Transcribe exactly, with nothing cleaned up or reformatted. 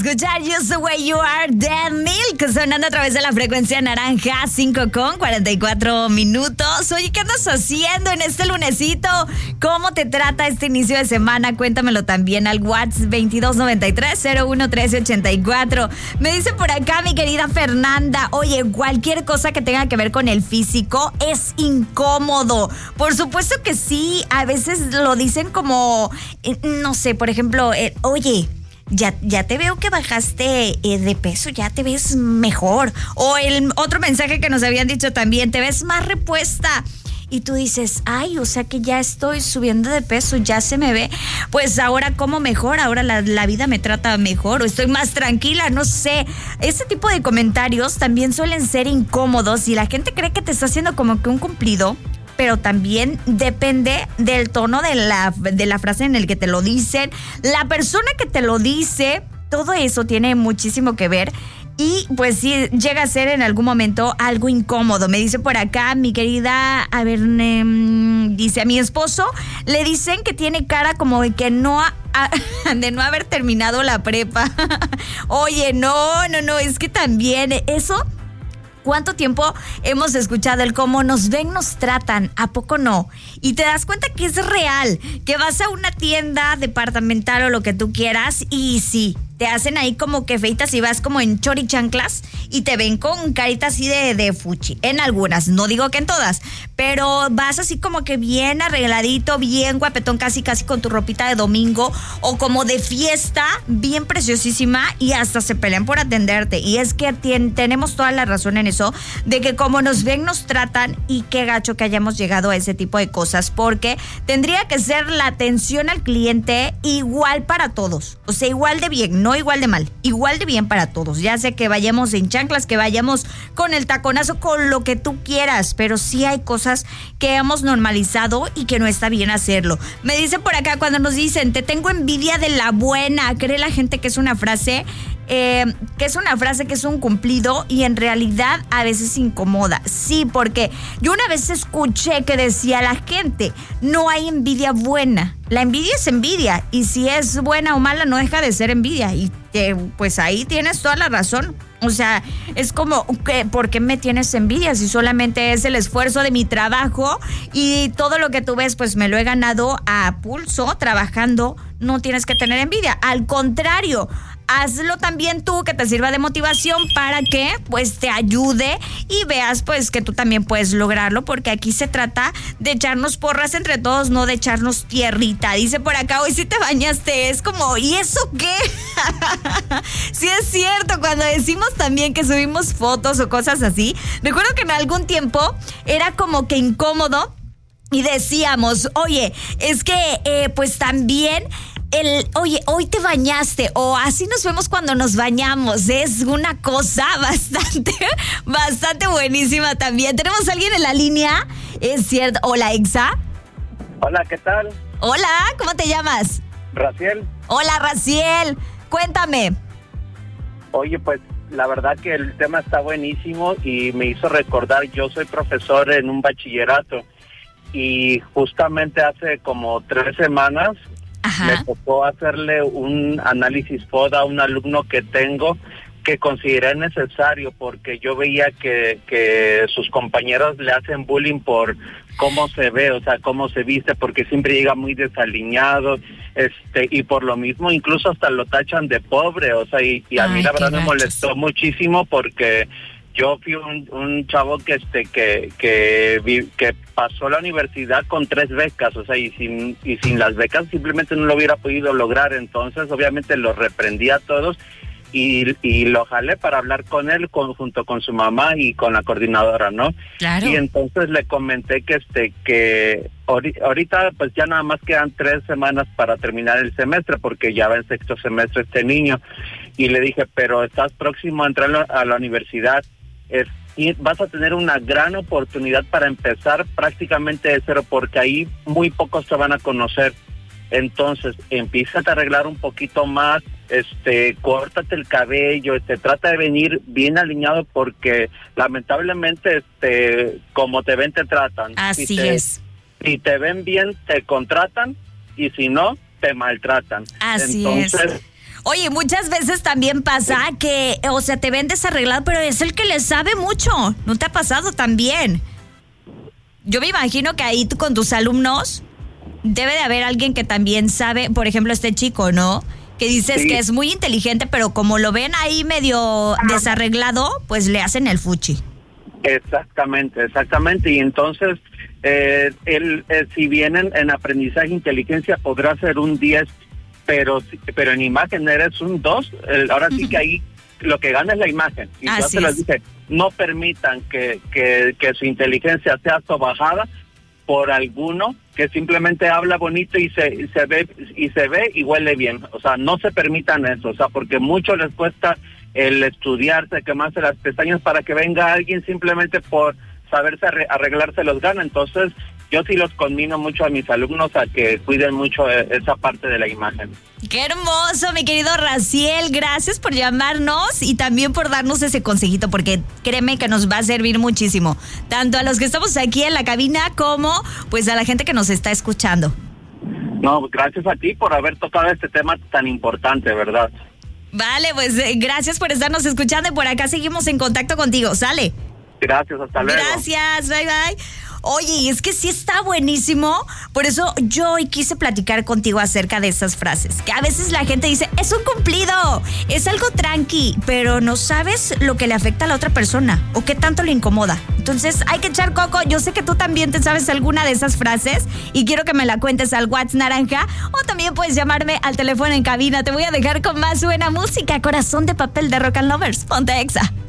escuchar Just the Way You Are de Milk, sonando a través de la frecuencia naranja, cinco con cuarenta y cuatro minutos. Oye, ¿qué andas haciendo en este lunesito? ¿Cómo te trata este inicio de semana? Cuéntamelo también al WhatsApp veintidós noventa y tres cero uno trece ochenta y cuatro. Me dice por acá mi querida Fernanda, oye, cualquier cosa que tenga que ver con el físico es incómodo. Por supuesto que sí, a veces lo dicen como, eh, no sé, por ejemplo, eh, oye, Ya, ya te veo que bajaste eh, de peso, ya te ves mejor. O el otro mensaje que nos habían dicho también, te ves más repuesta. Y tú dices, ay, o sea que ya estoy subiendo de peso, ya se me ve. Pues ahora como mejor, ahora la, la vida me trata mejor o estoy más tranquila, no sé. Ese tipo de comentarios también suelen ser incómodos y la gente cree que te está haciendo como que un cumplido. Pero también depende del tono de la, de la frase en el que te lo dicen, la persona que te lo dice, todo eso tiene muchísimo que ver y pues sí llega a ser en algún momento algo incómodo. Me dice por acá mi querida, a ver, um, dice a mi esposo, le dicen que tiene cara como de que no ha, a, de no haber terminado la prepa. Oye, no, no, no, es que también eso... ¿Cuánto tiempo hemos escuchado el cómo nos ven, nos tratan? ¿A poco no? Y te das cuenta que es real, que vas a una tienda departamental o lo que tú quieras y sí, te hacen ahí como que feitas y vas como en chorichanclas y te ven con carita así de, de fuchi. En algunas, no digo que en todas, pero vas así como que bien arregladito, bien guapetón, casi casi con tu ropita de domingo o como de fiesta, bien preciosísima y hasta se pelean por atenderte. Y es que tien, tenemos toda la razón en eso, de que como nos ven, nos tratan y qué gacho que hayamos llegado a ese tipo de cosas, porque tendría que ser la atención al cliente igual para todos, o sea, igual de bien, no igual de mal, igual de bien para todos, ya sea que vayamos en chanclas, que vayamos con el taconazo, con lo que tú quieras, pero sí hay cosas que hemos normalizado y que no está bien hacerlo. Me dice por acá cuando nos dicen, te tengo envidia de la buena, cree la gente que es una frase... Eh, que es una frase que es un cumplido y en realidad a veces incomoda. Sí, porque yo una vez escuché que decía la gente, no hay envidia buena, la envidia es envidia y si es buena o mala no deja de ser envidia y eh, pues ahí tienes toda la razón. O sea, es como, ¿qué? ¿Por qué me tienes envidia? Si solamente es el esfuerzo de mi trabajo y todo lo que tú ves, pues me lo he ganado a pulso, trabajando, no tienes que tener envidia. Al contrario, hazlo también tú, que te sirva de motivación para que pues te ayude y veas pues que tú también puedes lograrlo, porque aquí se trata de echarnos porras entre todos, no de echarnos tierrita. Dice por acá, hoy sí te bañaste, es como, ¿y eso qué? Sí es cierto, cuando decimos también que subimos fotos o cosas así, recuerdo que en algún tiempo era como que incómodo y decíamos, oye, es que eh, pues también el, oye, hoy te bañaste o así nos vemos cuando nos bañamos, es una cosa bastante, bastante buenísima también. Tenemos a alguien en la línea, es cierto. Hola, Exa. Hola, ¿qué tal? Hola, ¿cómo te llamas? Raciel. Hola, Raciel, cuéntame. Oye, pues la verdad que el tema está buenísimo y me hizo recordar, yo soy profesor en un bachillerato y justamente hace como tres semanas Ajá. me tocó hacerle un análisis FODA a un alumno que tengo que consideré necesario porque yo veía que, que sus compañeros le hacen bullying por cómo se ve, o sea, cómo se viste, porque siempre llega muy desaliñado, este, y por lo mismo incluso hasta lo tachan de pobre, o sea, y, y a Ay, mí la verdad me molestó muchísimo porque yo fui un, un chavo que este que que vi, que pasó la universidad con tres becas, o sea, y sin y sin las becas simplemente no lo hubiera podido lograr. Entonces, obviamente los reprendí a todos y y lo jalé para hablar con él con, junto con su mamá y con la coordinadora, ¿no? Claro. Y entonces le comenté que este que ahorita pues ya nada más quedan tres semanas para terminar el semestre porque ya va en sexto semestre este niño, y le dije, pero estás próximo a entrar a la universidad. Es, y vas a tener una gran oportunidad para empezar prácticamente de cero, porque ahí muy pocos te van a conocer. Entonces, empieza a arreglar un poquito más, este, córtate el cabello, este, trata de venir bien alineado, porque lamentablemente, este, como te ven, te tratan. Así si te, es. Si te ven bien, te contratan, y si no, te maltratan. Así Entonces, es. Oye, muchas veces también pasa que, o sea, te ven desarreglado, pero es el que le sabe mucho. ¿No te ha pasado también? Yo me imagino que ahí tú con tus alumnos debe de haber alguien que también sabe, por ejemplo, este chico, ¿no? Que dices sí. que es muy inteligente, pero como lo ven ahí medio desarreglado, pues le hacen el fuchi. Exactamente, exactamente. Y entonces, eh, él, eh, si bien en, en aprendizaje e inteligencia podrá ser un diez, pero pero en imagen eres un dos, eh, ahora sí que ahí lo que gana es la imagen. Y yo se les dije, no permitan que, que, que su inteligencia sea sobajada por alguno que simplemente habla bonito y se, y se ve y se ve y huele bien. O sea, no se permitan eso, o sea, porque mucho les cuesta el estudiarse, quemarse las pestañas para que venga alguien simplemente por saberse arreglarse los gana. Entonces, yo sí los conmino mucho a mis alumnos a que cuiden mucho esa parte de la imagen. ¡Qué hermoso, mi querido Raciel! Gracias por llamarnos y también por darnos ese consejito, porque créeme que nos va a servir muchísimo, tanto a los que estamos aquí en la cabina como pues a la gente que nos está escuchando. No, gracias a ti por haber tocado este tema tan importante, ¿verdad? Vale, pues eh, gracias por estarnos escuchando y por acá seguimos en contacto contigo, ¿sale? Gracias, hasta luego. Gracias, bye bye. Oye, es que sí está buenísimo, por eso yo hoy quise platicar contigo acerca de esas frases, que a veces la gente dice, es un cumplido, es algo tranqui, pero no sabes lo que le afecta a la otra persona o qué tanto le incomoda. Entonces hay que echar coco. Yo sé que tú también te sabes alguna de esas frases y quiero que me la cuentes al WhatsApp naranja o también puedes llamarme al teléfono en cabina. Te voy a dejar con más buena música, Corazón de Papel de Rock and Lovers. Ponte Exa.